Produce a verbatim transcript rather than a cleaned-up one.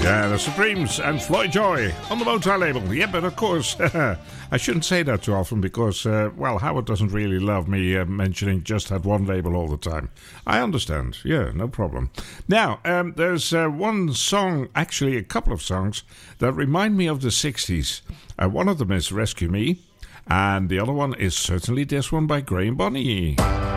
Yeah, the Supremes and Floyd Joy on the Motown label. Yeah, but of course, I shouldn't say that too often because, uh, well, Howard doesn't really love me uh, mentioning just that one label all the time. I understand. Yeah, no problem. Now, um, there's uh, one song, actually a couple of songs, that remind me of the sixties. Uh, one of them is Rescue Me, and the other one is certainly this one by Graham Bonny.